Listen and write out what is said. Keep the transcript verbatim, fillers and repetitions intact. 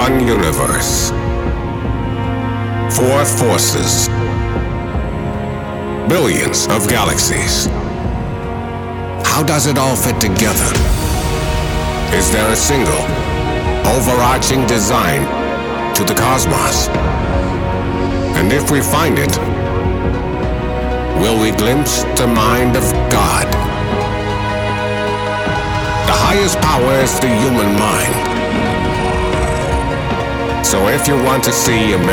One universe. Four forces. Billions of galaxies. How does it all fit together? Is there a single, overarching design to the cosmos? And if we find it, will we glimpse the mind of God? The highest power is the human mind. So if you want to see America